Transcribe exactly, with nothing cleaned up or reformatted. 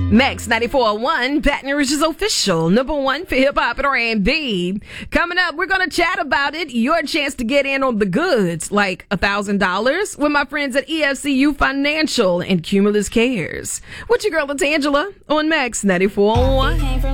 Max ninety-four point one, Baton Rouge's official number one for hip hop and R and B. Coming up, we're going to chat about it. Your chance to get in on the goods, like one thousand dollars, with my friends at E F C U Financial and Cumulus Cares. With your girl, Latangela, on Max ninety-four point one.